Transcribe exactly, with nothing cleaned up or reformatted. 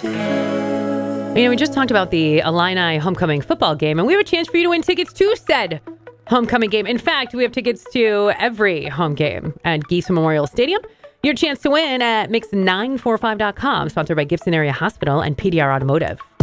You know, we just talked about the Illini homecoming football game, and we have a chance for you to win tickets to said homecoming game. In fact, we have tickets to every home game at Giesa Memorial Stadium. Your chance to win at mix nine four five dot com, sponsored by Gibson Area Hospital and P D R Automotive.